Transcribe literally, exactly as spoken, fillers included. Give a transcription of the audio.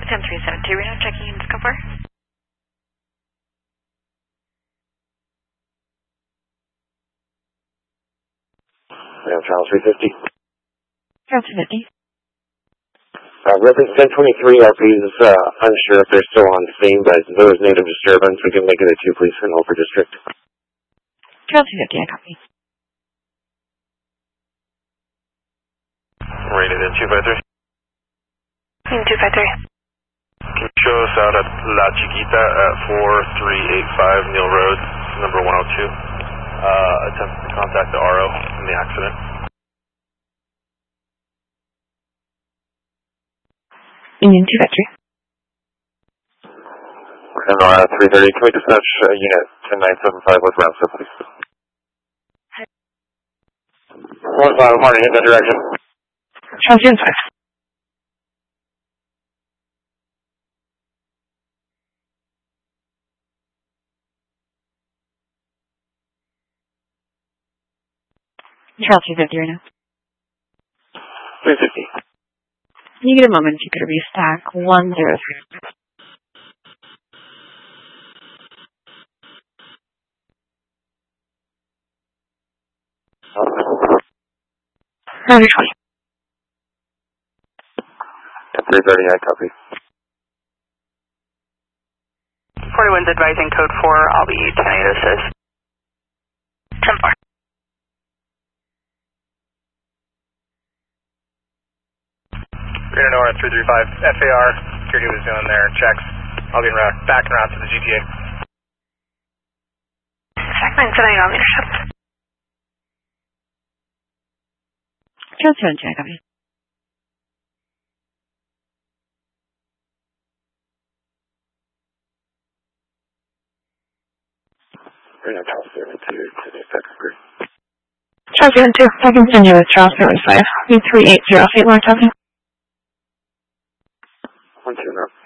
ten three seven two, Reno, checking in Discover. Yeah, Charles three fifty. Charles three fifty. Uh, reference ten twenty-three, R P is uh, unsure if they're still on scene, but there was native disturbance. We can make it a two police and over district. Charles three fifty, I copy. Rated in two five three. In two five three. Can you show us out at La Chiquita at four three eight five Neal Road, number one oh two? Uh, attempt to contact the R O in the accident. Union two five three. And uh, three thirty, can we dispatch uh, unit ten nine seven five with Ramsey, please? one five, morning, in that direction. Charles three five. Charles three fifty right now. three fifty. Can you get a moment if you could restack one zero three? Roger twenty. At three thirty, I copy. forty-one's advising code four, I'll be ten eight assist. ten four. Reno Nora three three five, F A R, security was doing their checks. I'll be around, back around to the G T A. Stack nine seven eight on leadership. Charles seven two, I copy. Reno Charles seven two, to the second group. Charles seven two, I continue with Charles seven five. B three eight zero, eight more, copy. one two, no.